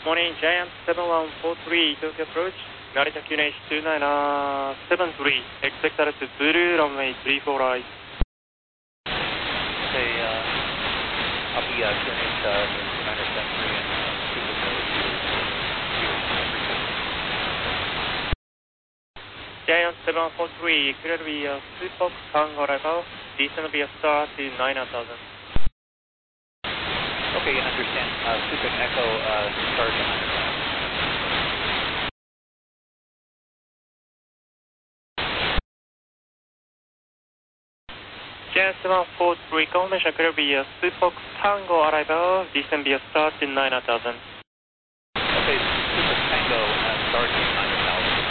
Morning, Giant 7143, Tokyo approach. Narita QNH 2973, expect altitude Blue runway 34 right. Okay, I'll be QNH 2973 and Giant 743, clear to be Super Tango arrival, descend via star to 9000. Okay, understand. Super Echo, start to 9,000. Giant 743, confirmation clear via Super Tango arrival, descend via star to 9000. Okay, Super Tango,